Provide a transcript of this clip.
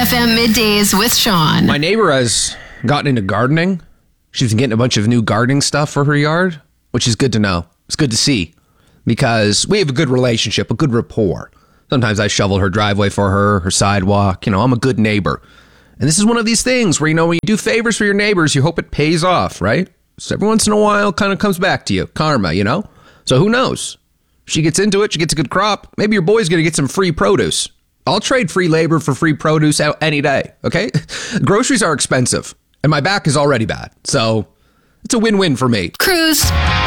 FM Middays with Sean. My neighbor has gotten into gardening. She's been getting a bunch of new gardening stuff for her yard, which is good to know. It's good to see because we have a good relationship, a good rapport. Sometimes I shovel her driveway for her, her sidewalk. I'm a good neighbor. And this is one of these things where, when you do favors for your neighbors, you hope it pays off, right? So every once in a while, it kind of comes back to you. Karma, So who knows? She gets into it. She gets a good crop. Maybe your boy's going to get some free produce. I'll trade free labor for free produce out any day, okay? Groceries are expensive, and my back is already bad. So it's a win-win for me. Cruise.